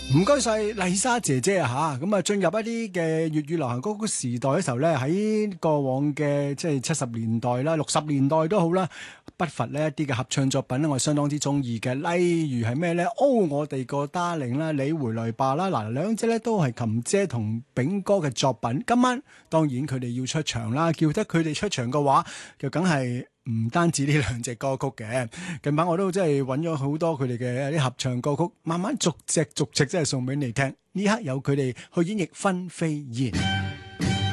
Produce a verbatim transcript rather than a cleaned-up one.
唔該晒麗莎姐姐啊吓，咁啊進入一啲嘅粵語流行歌曲時代嘅時候咧，喺過往嘅即係七十年代啦、六十年代都好啦，不乏呢一啲嘅合唱作品咧，我係相當之中意嘅。例如係咩咧？哦，我哋個 Darling 啦，你回來吧啦，嗱兩隻咧都係琴姐同炳哥嘅作品。今晚當然佢哋要出場啦，叫得佢哋出場嘅話，就梗係。唔單止呢兩隻歌曲嘅，近排我都真係揾咗好多佢哋嘅一啲合唱歌曲，慢慢逐隻逐隻真係送俾你聽。呢刻有佢哋去演繹《分飛燕》。